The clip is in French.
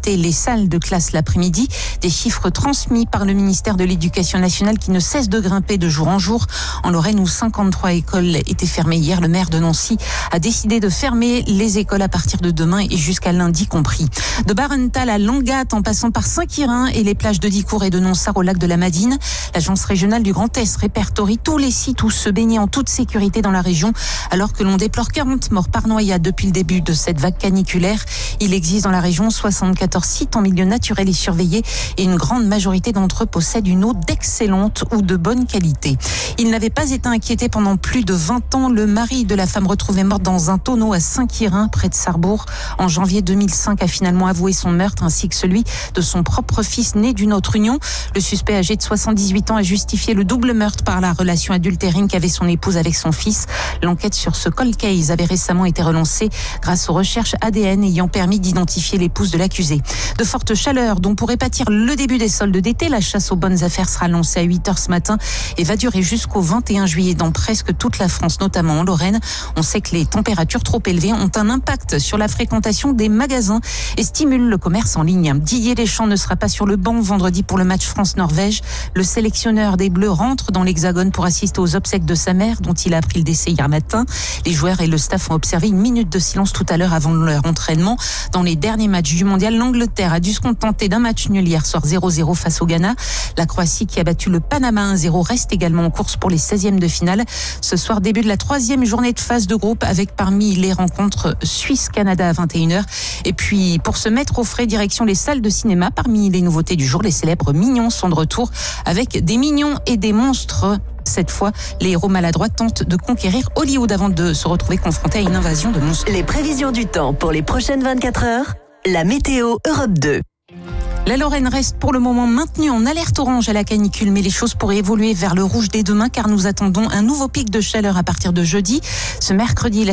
quitter les salles de classe l'après-midi. Des chiffres transmis par le ministère de l'Éducation nationale qui ne cesse de grimper de jour en jour. En Lorraine, où 53 écoles étaient fermées hier, le maire de Nancy a décidé de fermer les écoles à partir de demain et jusqu'à lundi compris. De Barental à Langat, en passant par Saint-Quirin et les plages de Dicourt et de Nonsard au lac de la Madine, l'agence régionale du Grand Est répertorie tous les sites où se baigner en toute sécurité dans la région, alors que l'on déplore 40 morts par noyade depuis le début de cette vague caniculaire. Il existe dans la région 74 sites en milieu naturel et surveillés et une grande majorité d'entre eux possèdent une eau d'excellente ou de bonne qualité. Il n'avait pas été inquiété pendant plus de 20 ans. Le mari de la femme retrouvée morte dans un tonneau à Saint-Quirin, près de Sarrebourg, en janvier 2005, a finalement avoué son meurtre ainsi que celui de son propre fils né d'une autre union. Le suspect âgé de 78 ans a justifié le double meurtre par la relation adultérine qu'avait son épouse avec son fils. L'enquête sur ce cold case avait récemment été relancée grâce aux recherches ADN ayant permis d'identifier l'épouse de l'accusé. De fortes chaleurs dont pourrait pâtir le début des soldes d'été. La chasse aux bonnes affaires sera lancée à 8h ce matin et va durer jusqu'au 21 juillet dans presque toute la France, notamment en Lorraine. On sait que les températures trop élevées ont un impact sur la fréquentation des magasins et stimulent le commerce en ligne. Didier Deschamps ne sera pas sur le banc vendredi pour le match France-Norvège. Le sélectionneur des Bleus rentre dans l'Hexagone pour assister aux obsèques de sa mère, dont il a appris le décès hier matin. Les joueurs et le staff ont observé une minute de silence tout à l'heure avant leur entraînement. Dans les derniers matchs du mondial, l'Angleterre a dû se contenter d'un match nul hier soir 0-0 face au Ghana. La Croatie, qui a battu le Panama 1-0, reste également en course pour les 16e de finale. Ce soir, début de la 3e journée de phase de groupe avec parmi les rencontres Suisse-Canada à 21h. Et puis, pour se mettre au frais, direction les salles de cinéma. Parmi les nouveautés du jour, les célèbres Mignons sont de retour avec des mignons et des monstres. Cette fois, les héros maladroits tentent de conquérir Hollywood avant de se retrouver confrontés à une invasion de monstres. Les prévisions du temps pour les prochaines 24 heures, la météo Europe 2. La Lorraine reste pour le moment maintenue en alerte orange à la canicule, mais les choses pourraient évoluer vers le rouge dès demain car nous attendons un nouveau pic de chaleur à partir de jeudi. Ce mercredi,